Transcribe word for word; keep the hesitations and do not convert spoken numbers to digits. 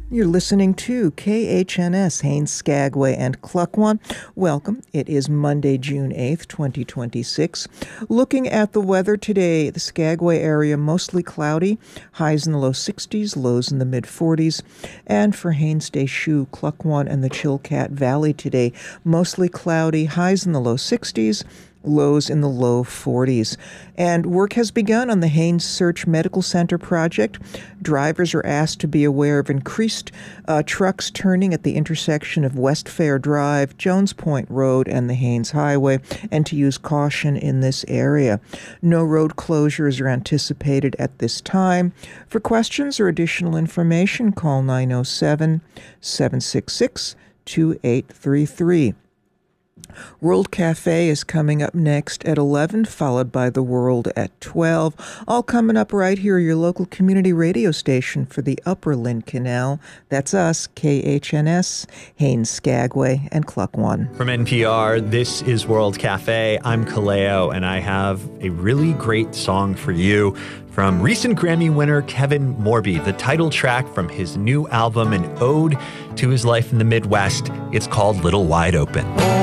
You're listening to K H N S, Haines, Skagway, and Klukwan. Welcome. It is Monday, June eighth, twenty twenty-six. Looking at the weather today, the Skagway area mostly cloudy, highs in the low sixties, lows in the mid forties. And for Haines Day Shoe, Klukwan, and the Chilkat Valley today, mostly cloudy, highs in the low sixties, lows in the low forties. And work has begun on the Haines Search Medical Center project. Drivers are asked to be aware of increased uh, trucks turning at the intersection of West Fair Drive, Jones Point Road, and the Haines Highway, and to use caution in this area. No road closures are anticipated at this time. For questions or additional information, call nine oh seven, seven six six, two eight three three. World Cafe is coming up next at eleven, followed by The World at twelve. All coming up right here, your local community radio station for the Upper Lynn Canal. That's us, K H N S, Haines, Skagway, and Klukwan. From N P R, this is World Cafe. I'm Kaleo, and I have a really great song for you from recent Grammy winner Kevin Morby, the title track from his new album, an ode to his life in the Midwest. It's called Little Wide Open.